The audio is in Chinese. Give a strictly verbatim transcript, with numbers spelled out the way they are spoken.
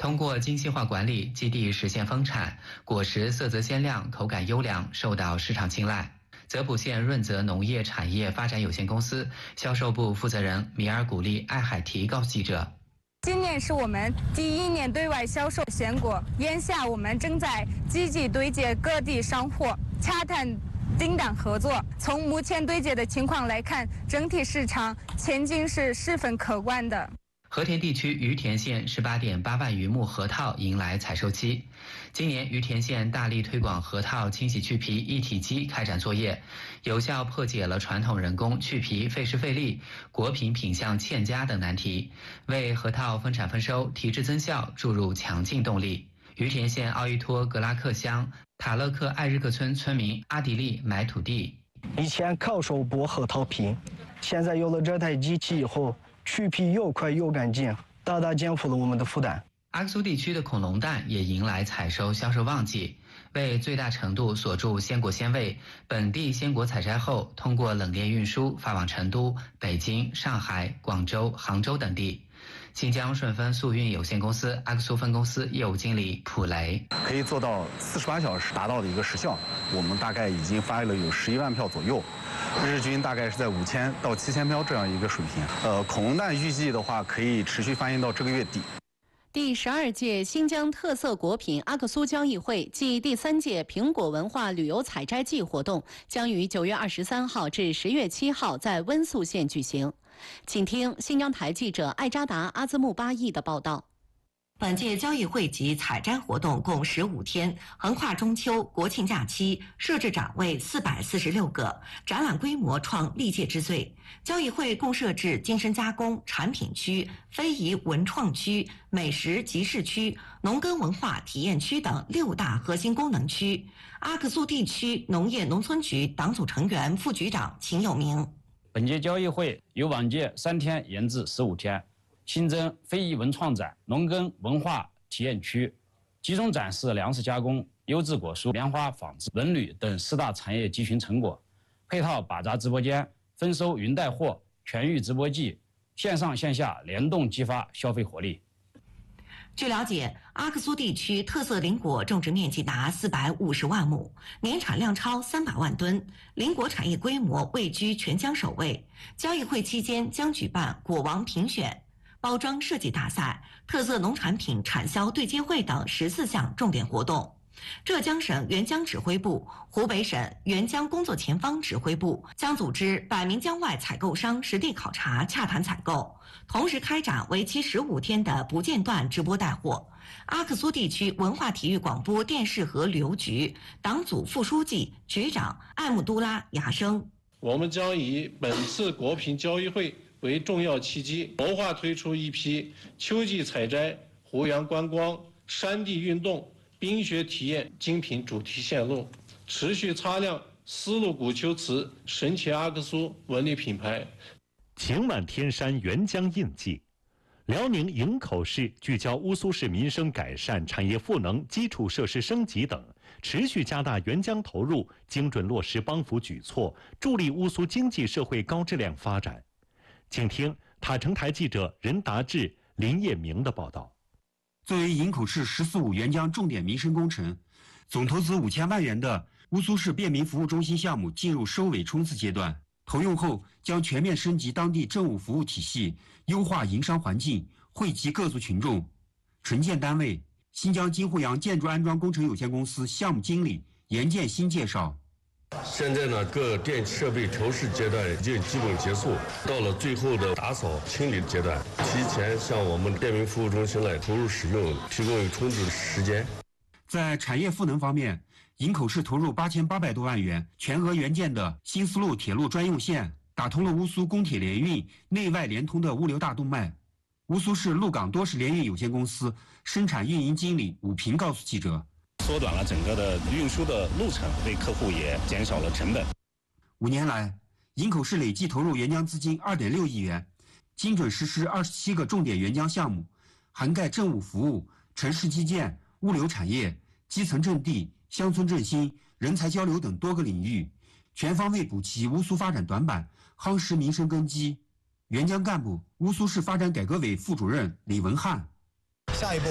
通过精细化管理，基地实现丰产，果实色泽鲜亮，口感优良，受到市场青睐。泽普县润泽农业产业发展有限公司销售部负责人米尔古丽·艾海提告诉记者， 今年是我们第一年对外销售鲜果，眼下我们正在积极对接各地商户，洽谈订单合作。从目前对接的情况来看，整体市场前景是十分可观的。 和田地区于田县 十八点八万余亩核桃迎来采收期。今年于田县大力推广核桃清洗去皮一体机开展作业，有效破解了传统人工去皮费时费力、果品品相欠佳等难题，为核桃分产分收、提质增效注入强劲动力。于田县奥依托格拉克乡塔勒克艾日克村村民阿迪利买土地， 以前靠手剥核桃皮，现在有了这台机器以后，去皮又快又干净，大大减负了我们的负担。 阿克苏地区的恐龙蛋也迎来采收销售旺季，为最大程度锁住鲜果鲜味，本地鲜果采摘后通过冷链运输发往成都、北京、上海、广州、杭州等地。新疆顺丰速运有限公司阿克苏分公司业务经理普雷， 可以做到四十八小时达到的一个时效，我们大概已经发了有十一万票左右，日均大概是在五千到七千票这样一个水平。呃，恐龙蛋预计的话可以持续发行到这个月底。 第十二届新疆特色果品阿克苏交易会暨第三届苹果文化旅游采摘季活动将于九月二十三号至十月七号在温宿县举行。请听新疆台记者艾扎达阿兹木巴义的报道。 本届交易会及采摘活动共十五天，横跨中秋、国庆假期，设置展位四百四十六个，展览规模创历届之最。交易会共设置精深加工产品区、非遗文创区、美食集市区、农耕文化体验区等六大核心功能区。阿克苏地区农业农村局党组成员、副局长秦有明。 本届交易会由往届三天延至十五天。新增非遗文创展、农耕文化体验区，集中展示粮食加工、优质果蔬、棉花纺织、文旅等四大产业集群成果，配套把扎直播间、分收云带货、全域直播季，线上线下联动激发消费活力。 据了解，阿克苏地区特色林果种植面积达四百五十万亩，年产量超三百万吨，林果产业规模位居全疆首位。交易会期间将举办果王评选、包装设计大赛、特色农产品产销对接会等十四项重点活动。浙江省援疆指挥部、湖北省援疆工作前方指挥部将组织百名疆外采购商实地考察、洽谈采购，同时开展为期十五天的不间断直播带货。阿克苏地区文化体育广播电视和旅游局党组副书记、局长艾木都拉·雅生， 我们将以本次果品交易会为重要契机，谋划推出一批秋季采摘、湖园观光、山地运动、冰雪体验精品主题线路，持续擦亮丝路古丘瓷、神奇阿克苏文旅品牌。 晴满天山援疆印记。辽宁营口市聚焦乌苏市民生改善、产业赋能、基础设施升级等，持续加大援疆投入，精准落实帮扶举措，助力乌苏经济社会高质量发展。请听塔城台记者任达志、林业明的报道。 作为营口市“十四五”援疆重点民生工程，总投资五千万元的乌苏市便民服务中心项目进入收尾冲刺阶段。投用后将全面升级当地政务服务体系，优化营商环境，惠及各族群众。承建单位新疆金沪阳建筑安装工程有限公司项目经理严建新介绍。 现在呢，各电气设备调试阶段已经基本结束，到了最后的打扫清理阶段，提前向我们便民服务中心来投入使用，提供充足的时间。 在产业赋能方面，营口市投入八千八百多万元，全额援建的新丝路铁路专用线，打通了乌苏公铁联运内外联通的物流大动脉。乌苏市鹿港多式联运有限公司生产运营经理武平告诉记者， 缩短了整个的运输的路程，为客户也减少了成本。 五年来，营口市累计投入援疆资金二点六亿元，精准实施二十七个重点援疆项目，涵盖政务服务、城市基建、物流产业、基层阵地、乡村振兴、人才交流等多个领域，全方位补齐乌苏发展短板，夯实民生根基。援疆干部乌苏市发展改革委副主任李文汉。 下一步